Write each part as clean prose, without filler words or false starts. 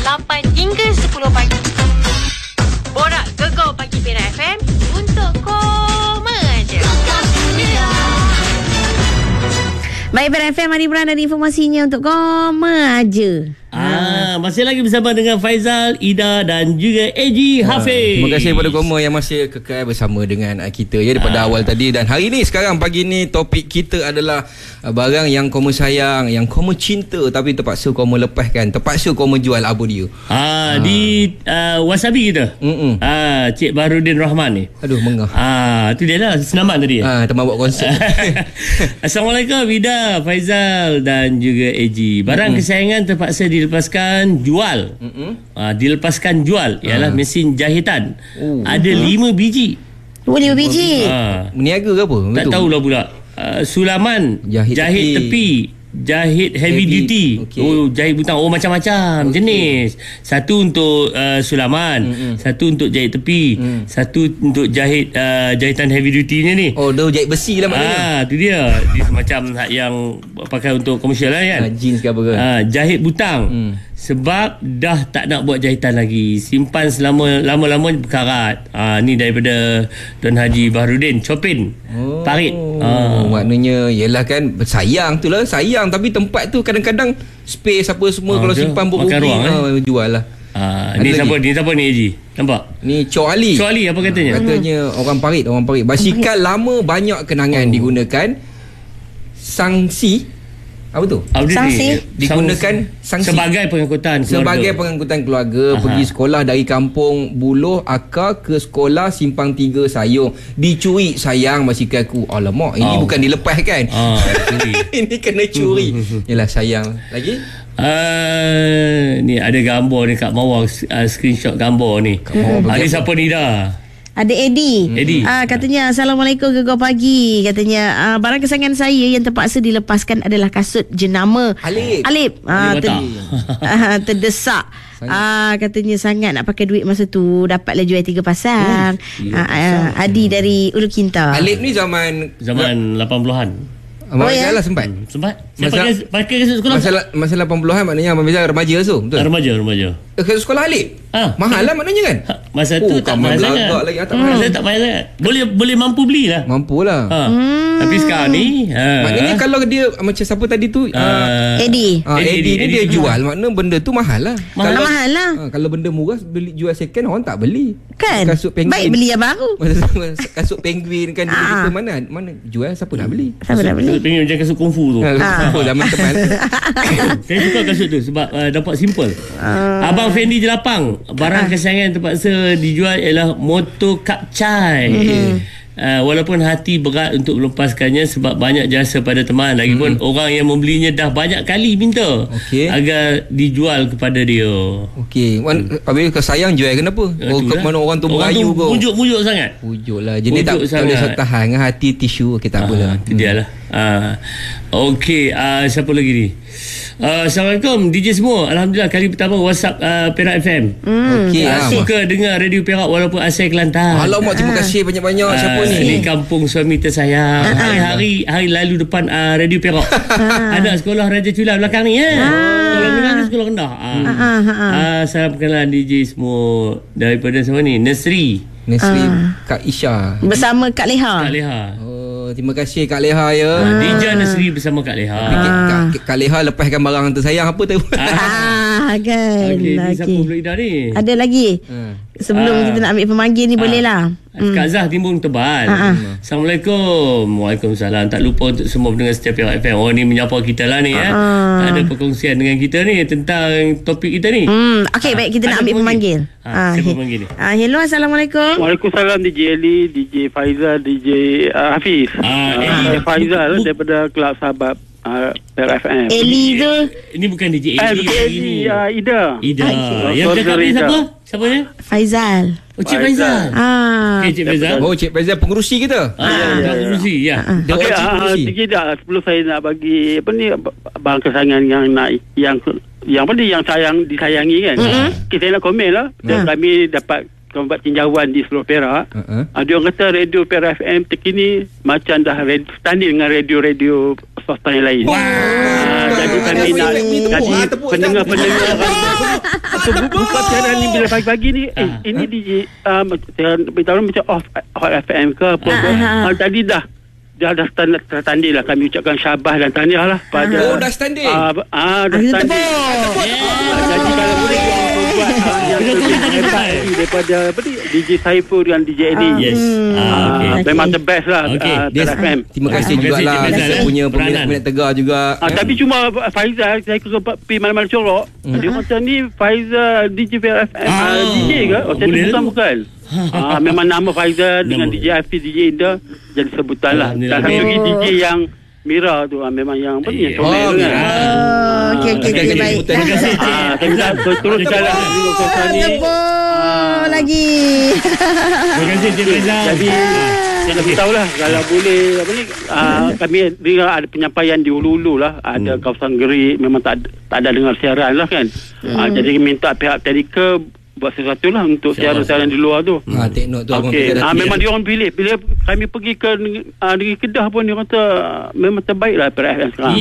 8 hingga 10 pagi. Borak Gegar Pagi Pera FM untuk koma je. Baik, Pera FM hari beranda di informasinya untuk koma aja. Masih lagi bersama dengan Faizal, Ida dan juga AG Hafiz. Terima kasih kepada Koma yang masih kekal bersama dengan kita ya daripada awal tadi. Dan hari ni sekarang pagi ni topik kita adalah barang yang Koma sayang, yang Koma cinta tapi terpaksa Koma lepaskan, terpaksa Koma jual abu dia. Di Wasabi kita. Cik Bahrudin Rahman ni. Aduh mengah. Tu dia lah senaman tadi. Teman buat konsert. Assalamualaikum Ida, Faizal dan juga AG. Barang kesayangan terpaksa dilepaskan jual. Dilepaskan jual ialah mesin jahitan. Ada 5 biji. 5 biji. Meniaga ke apa? Tak tahulah pula. Sulaman jahit tepi, jahit heavy duty. Jahit butang. Macam-macam jenis. Satu untuk sulaman, satu untuk jahit tepi, satu untuk jahit jahitan heavy duty nya ni. Dia jahit besi lah maknanya. Tu dia. Dia semacam yang pakai untuk komersial lah kan. Jeans ke apa ke. Jahit butang. Sebab dah tak nak buat jahitan lagi, simpan lama-lama berkarat. Ni daripada Don Haji Bahrudin Chopin Parit. Maknanya yelah kan, sayang tu lah, sayang tapi tempat tu kadang-kadang space apa semua kalau simpan berugi jual lah. Ni siapa ni Haji? Nampak? Ni Cok Ali apa katanya? Katanya orang Parit. Basikal lama banyak kenangan digunakan. Sanksi apa tu? Sanksi digunakan sanksi sebagai pengangkutan keluarga. Pergi sekolah dari kampung Buloh Akar ke sekolah Simpang 3 Sayung. Dicuri sayang basikalku. Alamak, ini bukan dilepas kan? Ini kena curi. Yalah sayang. Lagi? Ni ada gambar ni kat bawah, screenshot gambar ni. Ada siapa ni dah? Ada Eddie. Katanya Assalamualaikum Gegar Pagi. Katanya barang kesayangan saya yang terpaksa dilepaskan adalah kasut jenama Alip. Terdesak. Katanya sangat nak pakai duit masa tu, dapatlah jual 3 pasang. Adi dari Ulu Kinta. Alip ni zaman 80-an. Lah sempat. Pakai kasut sekolah. Masa 80-an maknanya Abang Faizal remaja tu, betul? Remaja. Kasut sekolah Alip. Mahal lah maknanya kan? Masa tu tak mahal sangat. Masa tak mahal sangat. Boleh mampu belilah. Mampulah. Tapi sekarang ni maknanya kalau dia macam siapa tadi tu Eddie ni dia jual, maknanya benda tu mahal lah. Mahal lah. Kalau benda murah jual second orang tak beli kan. Kasut penguin, baik beli yang baru. kasut penguin kan kita mana jual, siapa nak beli? Kasut penguin macam kasut kungfu tu. Zaman teman. Saya suka kasut tu sebab dapat simple. Abang Fendi Jelapang, barang kesayangan terpaksa dijual ialah motor kapcai. Walaupun hati berat untuk melepaskannya sebab banyak jasa pada teman. Lagipun orang yang membelinya dah banyak kali minta agar dijual kepada dia. Habis sayang jual kenapa? Mana orang tu merayu ke? Mujuk sangat. Mujuk lah. Jadi tak boleh tahan dengan hati tisu. Tak apalah. Itu dia lah. Siapa lagi ni? Assalamualaikum DJ semua. Alhamdulillah kali pertama WhatsApp Perak FM. Suka dengar Radio Perak walaupun asal Kelantan. Alamak, terima kasih banyak-banyak. Siapa ni? Di kampung suami tersayang. Hari lalu depan Radio Perak. Ada sekolah Raja Chula belakang ni. Sekolah menengah ni sekolah rendah. Salam perkenalan DJ semua daripada siapa ni? Nesri Kak Isha bersama Kak Leha. Terima kasih Kak Leha ya. Dija Nasri bersama Kak Leha. Kak Leha lepaskan barang tersayang apa tu? Kan. Siapa pula Ida ni? Ada lagi. Sebelum kita nak ambil pemanggil ni boleh lah. Kak Zah Timbung Tebal. Assalamualaikum. Waalaikumsalam. Tak lupa untuk semua pendengar setiap Perak FM. Ni menyapa kita lah ni ada perkongsian dengan kita ni tentang topik kita ni. Okey, baik, kita nak ambil pemanggil. Siapa pemanggil ni? Hello, Assalamualaikum. Waalaikumsalam DJ Ali, DJ Faizal, DJ Hafiz. DJ Faizal daripada Kelab Sahabat Perak FM. Eli tu. Ini bukan DJ Eli. Ida. Yang cakap ni siapa? Siapa ni? Faizal. Cik Faizal. Cik Faizal. Cik Faizal pengurusi kita. Pengurusi ya. DJ dah sebelum saya nak bagi apa ni barang kesayangan yang sayang disayangi kan. Kita nak komen lah. Dan kami dapat buat tinjauan di seluruh Perak. Dia orang kata radio Perak FM terkini macam dah standing dengan radio-radio swasta yang lain. Jadi kami nak jadi pendengar-pendengar buka siaran ni bila pagi-pagi ni. Ini DJ beritahu macam off Hot FM ke apa ke. Tadi dah standard tertanding lah. Kami ucapkan syabas dan tahniah lah pada dah standing. Dah standing. Jadi kalau boleh buat yang hebat daripada DJ Saiful dan DJ Eddie. Yes. Memang the best lah. Terima kasih jugalah kita punya peminat tegar juga. Tapi cuma Faizal, saya pergi mana-mana corok. Dia kata ni Faizal DJ FM DJ ke? Saya bukan. Memang nama Faizal dengan DJ Hafiz, DJ Indah jadi sebutan lah. Dan satu lagi DJ yang Mira tu memang yang apa ni, yang comel kan. Okey baik. Terima kasih. Saya teruskan lah ni. Lagi. Terima kasih Cik Faizal. Jadi saya nak beritahu lah, kalau boleh apa ni, kami dengar ada penyampaian di hulu-hulu lah, ada kawasan gerik memang tak ada dengar siaran lah kan. Jadi minta pihak Tadika buat sesuatu lah untuk siaran-siaran di luar tu. Take note tu. Okay. Memang dia orang pilih. Bila kami pergi ke negeri Kedah pun dia kata memang terbaik lah PRFM sekarang.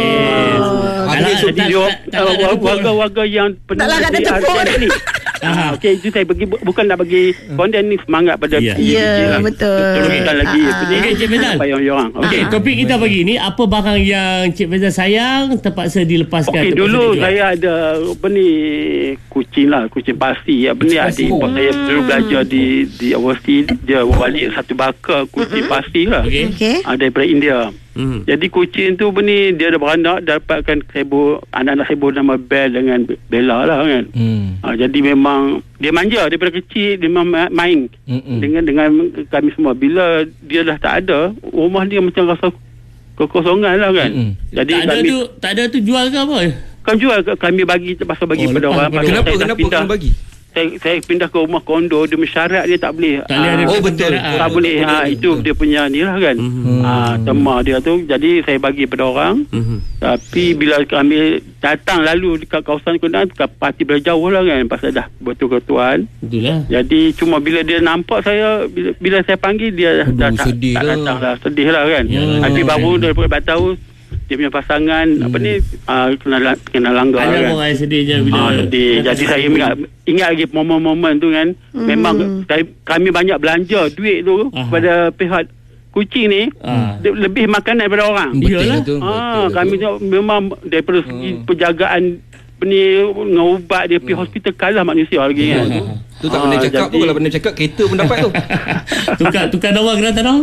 Jadi warga-warga yang pernah di RTM ni. Okey, itu saya bagi, bukan nak bagi konten ni semangat pada ya, betul. Teruskan lagi. Okey, Cik Faizal. Okey, topik kita pagi ni, apa barang yang Cik Faizal sayang terpaksa dilepaskan? Okey, dulu saya ada apa ni, kucing lah, kucing pasti. Apa ni, adik ipar saya dulu belajar di overseas, dia balik satu bakar kucing pasti lah. Okey. Daripada India. Jadi kucing tu ni dia dah beranak, dapatkan sebo, anak-anak sebo nama Bell dengan Bella lah kan. Jadi memang dia manja daripada kecil, dia memang main dengan kami semua. Bila dia dah tak ada, rumah dia macam rasa kekosongan lah kan. Jadi tak ada tu jual ke apa? Kan jual, kami bagi pada orang. Kenapa kena bagi? Saya pindah ke rumah kondo, dia mensyarat dia tak boleh. Betul. Tak boleh. Itu dia punya ni lah kan. Tema dia tu. Jadi saya bagi pada orang. Tapi bila kami datang lalu dekat kawasan Kedah, parti boleh jauh lah kan. Pasal dah betul-betulan. Betul lah. Jadi cuma bila dia nampak saya, bila saya panggil dia dah tak datang lah. Sedih lah kan. Tapi baru daripada tahu dia punya pasangan apa ni kena langgar kan. Orang sedih je bila sedih. Jadi saya ingat lagi momen-momen tu kan. Memang kami banyak belanja duit tu kepada pihak kucing ni, lebih makanan daripada orang. Betul. Kami memang daripada segi penjagaan ni, ubat dia pergi hospital kalah manusia lagi kan. Tu tak pernah cakap tu. Kalau pernah cakap, kereta pun dapat tu. Tukar nombor kereta tau.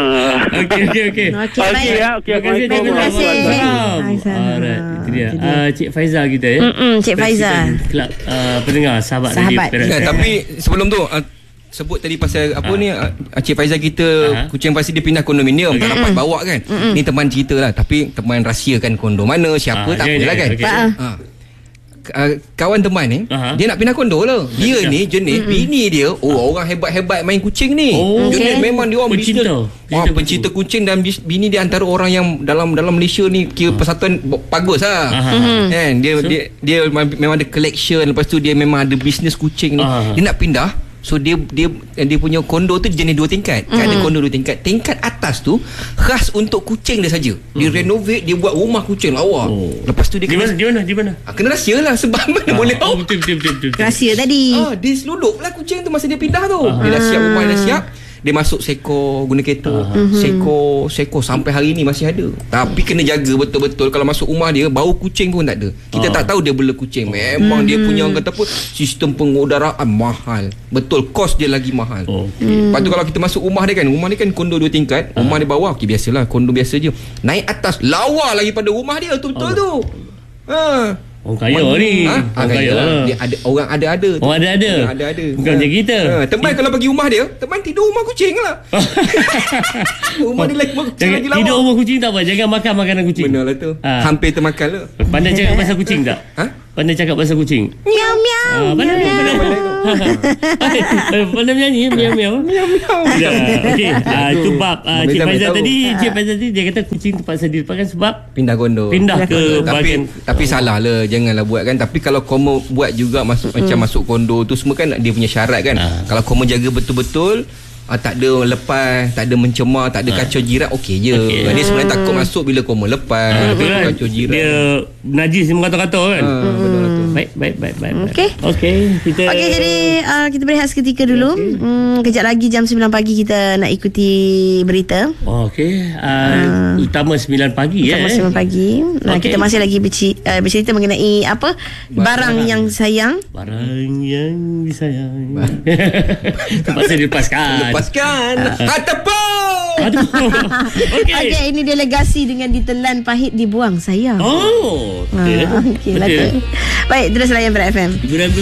Okey. Terima kasih. Alright, itu dia. Cik Faizal kita ya. Cik Faizal. Kelab pendengar sahabat. Tapi sebelum tu sebut tadi pasal apa ni, Cik Faizal kita kucing pasti dia pindah kondominium, tak dapat bawa kan. Ni teman cerita lah, tapi teman rahsiakan kondo mana, siapa tak apalah kan. Kawan teman ni dia nak pindah kondo lah. Dia ni jenis bini dia orang hebat-hebat main kucing ni. Jenis memang dia orang pencinta kucing, dan bini dia antara orang yang dalam Malaysia ni kira persatuan bagus lah. Kan dia memang ada collection, lepas tu dia memang ada bisnes kucing ni. Dia nak pindah. So dia punya kondo tu jenis 2 tingkat. Ada kondo 2 tingkat. Tingkat atas tu khas untuk kucing dia saja. Dia renovate, dia buat rumah kucing lawa. Lepas tu dia di mana? Kena rahsia lah, sebab mana boleh tahu. Betul. Rahsia tadi. Dia seluduk lah kucing tu masa dia pindah tu. Dia dah siap rumah, dah siap. Dia masuk seko guna kereta. Seko sampai hari ni masih ada. Tapi kena jaga betul-betul. Kalau masuk rumah dia, bau kucing pun tak ada. Kita tak tahu dia bela kucing. Memang dia punya kata apa, sistem pengudaraan mahal. Betul, kos dia lagi mahal. Lepas tu kalau kita masuk rumah dia kan, rumah dia kan kondo 2 tingkat. Rumah dia bawah, biasalah kondo biasa je. Naik atas lawa lagi pada rumah dia tu betul tu. Orang kaya ni. Orang kaya lah. Dia ada orang ada-ada. Orang ada-ada. Bukan macam kita. Teman kalau pergi rumah dia, teman tidur rumah kucing lah. Rumah dia lagi kucing lagi lawa. Tidur rumah kucing tak apa, jangan makan makanan kucing. Benar lah tu. Hampir termakan lah. Pandai cakap pasal kucing tak? Pandai cakap pasal kucing. Miau miau. Pandai menyanyi miau miau. Okey, itu bab Cik Faizal tadi. Cik Faizal tadi dia kata kucing terpaksa dilepaskan sebab pindah kondo. Pindah ke bahagian. Tapi salah lah, janganlah buat kan. Tapi kalau kamu buat juga macam masuk kondo tu semua kan dia punya syarat kan. Kalau kamu jaga betul-betul, tak ada lepas, tak ada mencemar, tak ada kacau jiran, okey je. Dia sebenarnya takut masuk bila koma lepas, kacau jiran. Dia najis semua kata-kata kan. Betul lah tu. Baik. Okey, jadi kita berehat seketika dulu. Kejap lagi jam 9 pagi kita nak ikuti berita. Utama 9 pagi Utama 9 pagi. Nah, kita masih lagi bercerita mengenai apa? Barang yang sayang. Barang yang disayang. Terpaksa dilepaskan. Okey, ini delegasi dengan ditelan pahit dibuang sayang. Okey lah tu. Baik, terus layan Berat FM.